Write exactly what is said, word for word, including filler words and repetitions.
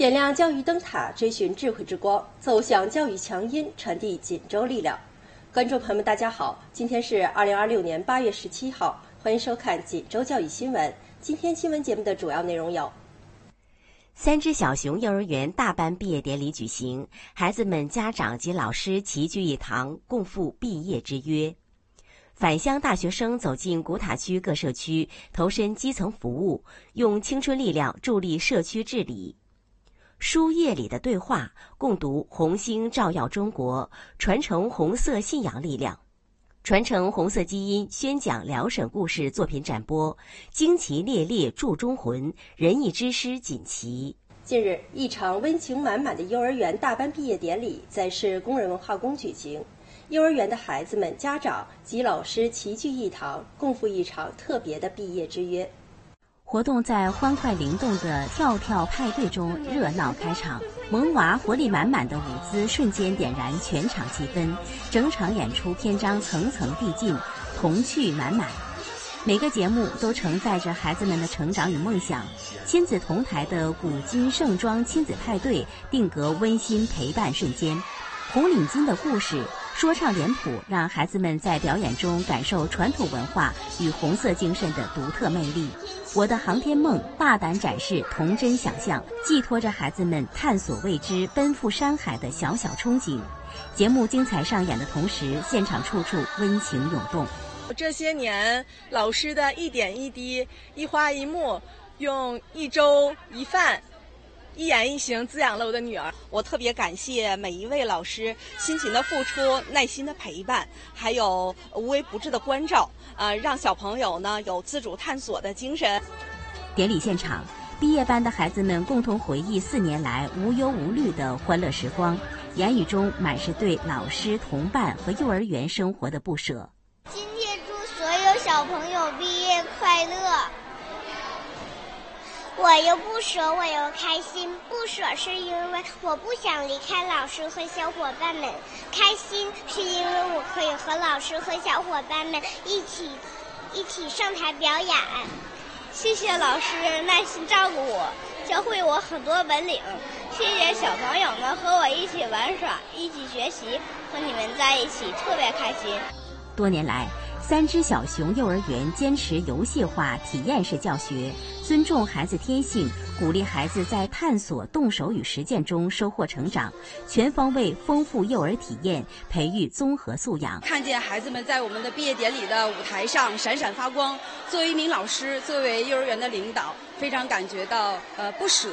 点亮教育灯塔，追寻智慧之光，奏响教育强音，传递锦州力量。观众朋友们，大家好，今天是二零二六年八月十七号，欢迎收看锦州教育新闻。今天新闻节目的主要内容有： 三只小熊幼儿园大班毕业典礼举行，孩子们、家长及老师齐聚一堂，共赴毕业之约。返乡大学生走进古塔区各社区，投身基层服务，用青春力量助力社区治理。书页里的对话，共读《红星照耀中国》，传承红色信仰力量。传承红色基因，宣讲辽沈故事作品展播，旌旗猎猎铸忠魂，仁义之师锦旗。 近日，一场温情满满的幼儿园大班毕业典礼在市工人文化宫举行。幼儿园的孩子们、家长及老师齐聚一堂，共赴一场特别的毕业之约。 活动在欢快灵动的跳跳派对中热闹开场，萌娃活力满满的舞姿瞬间点燃全场气氛，整场演出篇章层层递进，童趣满满。每个节目都承载着孩子们的成长与梦想。亲子同台的古今盛装亲子派对定格温馨陪伴瞬间，红领巾的故事说唱脸谱让孩子们在表演中感受传统文化与红色精神的独特魅力。我的航天梦大胆展示童真想象，寄托着孩子们探索未知、奔赴山海的小小憧憬。节目精彩上演的同时，现场处处温情涌动。 这些年，老师的一点一滴、一花一木，用一粥一饭一言一行滋养了我的女儿。我特别感谢每一位老师辛勤的付出、耐心的陪伴，还有无微不至的关照，呃，让小朋友呢有自主探索的精神。 典礼现场，毕业班的孩子们共同回忆四年来无忧无虑的欢乐时光，言语中满是对老师、同伴和幼儿园生活的不舍。 今天祝所有小朋友毕业快乐。我又不舍，我又开心。不舍是因为我不想离开老师和小伙伴们，开心是因为我可以和老师和小伙伴们一起一起上台表演。谢谢老师耐心照顾我，教会我很多本领。谢谢小朋友们和我一起玩耍，一起学习，和你们在一起特别开心。 多年来，三只小熊幼儿园坚持游戏化、体验式教学，尊重孩子天性，鼓励孩子在探索、动手与实践中收获成长，全方位丰富幼儿体验，培育综合素养。 看见孩子们在我们的毕业典礼的舞台上闪闪发光，作为一名老师，作为幼儿园的领导，非常感觉到呃不舍。